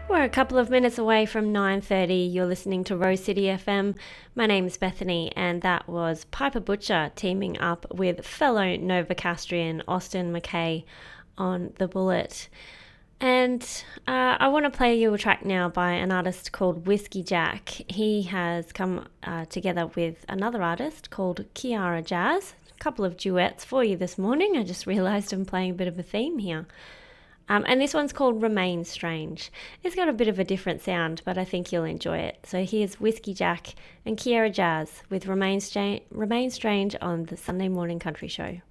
We're a couple of minutes away from 9:30. You're listening to Rose City FM. My name is Bethany, and that was Piper Butcher teaming up with fellow Novocastrian Austin McKay on The Bullet. And I want to play you a track now by an artist called Whiskey Jack. He has come together with another artist called Kiara Jazz. A couple of duets for you this morning. I just realised I'm playing a bit of a theme here. And this one's called Remain Strange. It's got a bit of a different sound, but I think you'll enjoy it. So here's Whiskey Jack and Kiara Jazz with Remain Strange on the Sunday Morning Country Show.